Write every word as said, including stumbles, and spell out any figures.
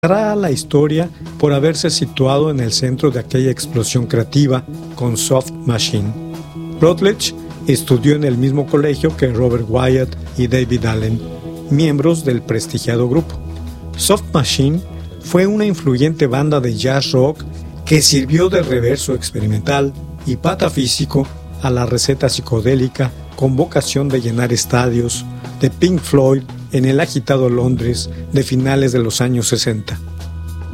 Pasará a la historia por haberse situado en el centro de aquella explosión creativa con Soft Machine. Routledge estudió en el mismo colegio que Robert Wyatt y David Allen, miembros del prestigiado grupo. Soft Machine fue una influyente banda de jazz rock que sirvió de reverso experimental y patafísico a la receta psicodélica con vocación de llenar estadios de Pink Floyd en el agitado Londres de finales de los años sesenta.